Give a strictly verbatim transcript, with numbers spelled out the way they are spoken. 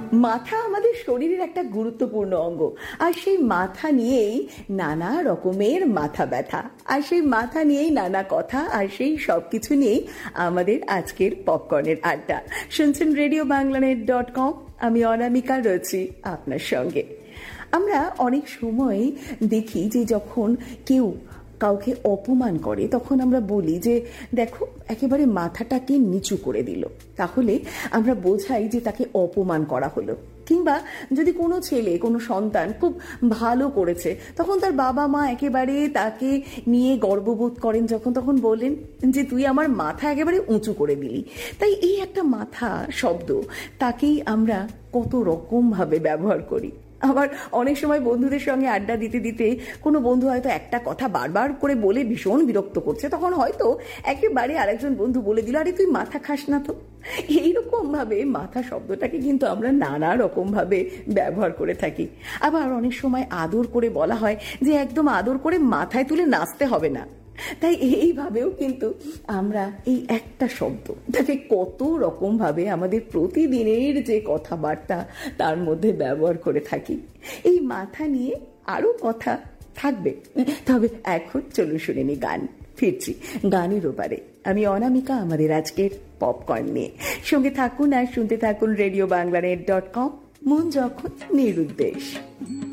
মাথা আমাদের শরীরের একটা গুরুত্বপূর্ণ অঙ্গ, আর সেই মাথা নিয়েই নানা রকমের মাথা ব্যথা, আর সেই মাথা নিয়েই নানা কথা, আর সেই সব কিছু নিয়েই আমাদের আজকের পপকর্নের আড্ডা। শুনছেন রেডিও বাংলানেট ডট কম। আমি অনামিকা রয়েছি আপনার সঙ্গে। আমরা অনেক সময় দেখি যে যখন কেউ কাউকে অপমান করে তখন আমরা বলি যে দেখো একেবারে মাথাটাকে নিচু করে দিল, তাহলে আমরা বোঝাই যে তাকে অপমান করা হলো। কিংবা যদি কোনো ছেলে কোনো সন্তান খুব ভালো করেছে তখন তার বাবা মা একেবারে তাকে নিয়ে গর্ববোধ করেন, যখন তখন বলেন যে তুই আমার মাথা একেবারে উঁচু করে দিলি। তাই এই একটা মাথা শব্দ, তাকেই আমরা কত রকমভাবে ব্যবহার করি। আবার অনেক সময় বন্ধুদের সঙ্গে আড্ডা দিতে দিতে কোনো বন্ধু হয়তো একটা কথা বারবার করে বলে ভীষণ বিরক্ত করছে, তখন হয়তো একেবারে আরেকজন বন্ধু বলে দিল আরে তুই মাথা খাস না তো। এইরকম ভাবে মাথা শব্দটাকে কিন্তু আমরা নানা রকম ভাবে ব্যবহার করে থাকি। আবার অনেক সময় আদর করে বলা হয় যে একদম আদর করে মাথায় তুলে নাচতে হবে না। তাই এইভাবেও কিন্তু আমরা এই একটা শব্দ তাকে কত রকম ভাবে আমাদের প্রতিদিনের যে কথাবার্তা তার মধ্যে ব্যবহার করে থাকি। এই মাথা নিয়ে আরো কথা থাকবে, তবে এখন চলুন শুনে নি গান। ফিরছি গানের ওপারে, আমি অনামিকা আমাদের আজকের পপকর্ন নিয়ে। সঙ্গে থাকুন আর শুনতে থাকুন রেডিও বাংলানেট ডট কম। মন যখন নিরুদ্দেশ।